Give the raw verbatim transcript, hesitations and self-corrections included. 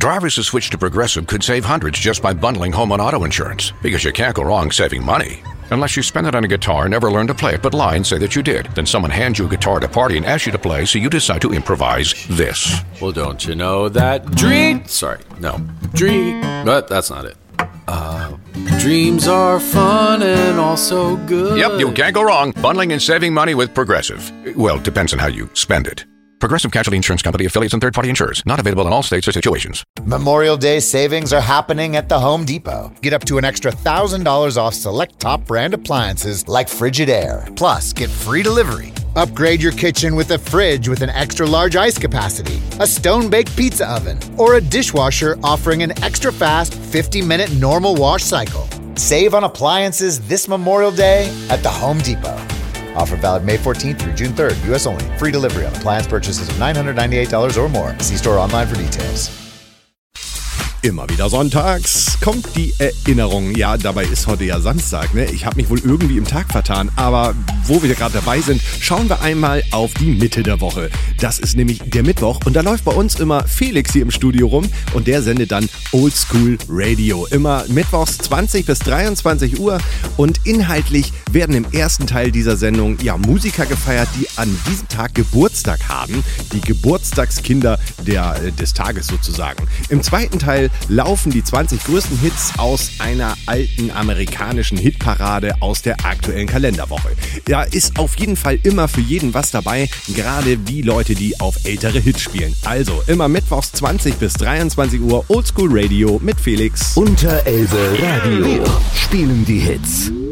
Drivers who switch to Progressive could save hundreds just by bundling home and auto insurance, because you can't go wrong saving money. Unless you spend it on a guitar and never learn to play it but lie and say that you did. Then someone hands you a guitar at a party and asks you to play, so you decide to improvise this. Well, don't you know that dream... Sorry, no. Dream... But that's not it. Uh, dreams are fun and also good. Yep, you can't go wrong. Bundling and saving money with Progressive. Well, depends on how you spend it. Progressive Casualty Insurance Company, affiliates, and third-party insurers. Not available in all states or situations. Memorial Day savings are happening at the Home Depot. Get up to an extra one thousand dollars off select top brand appliances like Frigidaire. Plus, get free delivery. Upgrade your kitchen with a fridge with an extra large ice capacity, a stone-baked pizza oven, or a dishwasher offering an extra fast fifty-minute normal wash cycle. Save on appliances this Memorial Day at the Home Depot. Offer valid May fourteenth through June third. U S only. Free delivery on appliance purchases of nine hundred ninety-eight dollars or more. See store online for details. Immer wieder sonntags kommt die Erinnerung. Ja, dabei ist heute ja Samstag, ne? Ich habe mich wohl irgendwie im Tag vertan. Aber wo wir gerade dabei sind, schauen wir einmal auf die Mitte der Woche. Das ist nämlich der Mittwoch und da läuft bei uns immer Felix hier im Studio rum und der sendet dann Old School Radio. Immer mittwochs zwanzig bis dreiundzwanzig Uhr und inhaltlich werden im ersten Teil dieser Sendung ja Musiker gefeiert, die an diesem Tag Geburtstag haben. Die Geburtstagskinder der, des Tages sozusagen. Im zweiten Teil laufen die zwanzig größten Hits aus einer alten amerikanischen Hitparade aus der aktuellen Kalenderwoche. Ja, ist auf jeden Fall immer für jeden was dabei, gerade die Leute, die auf ältere Hits spielen. Also immer mittwochs zwanzig bis dreiundzwanzig Uhr Oldschool Radio mit Felix. Unter Elbe Radio spielen die Hits.